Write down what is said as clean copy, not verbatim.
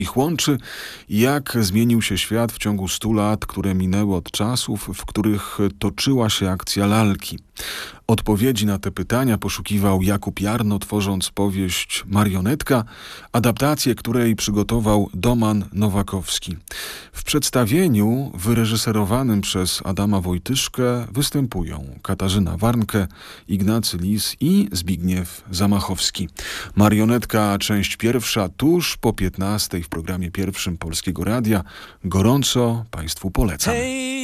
ich łączy, jak zmienił się świat w ciągu 100 lat, które minęły od czasów, w których toczyła się akcja lalki. Odpowiedzi na te pytania poszukiwał Jakub Jarno, tworząc powieść Marionetka, adaptację której przygotował Doman Nowakowski. W przedstawieniu wyreżyserowanym przez Adama Wojtyszkę występują Katarzyna Warnke, Ignacy Lis i Zbigniew Zamachowski. Marionetka, część pierwsza, tuż po 15 w programie pierwszym Polskiego Radia. Gorąco Państwu polecam.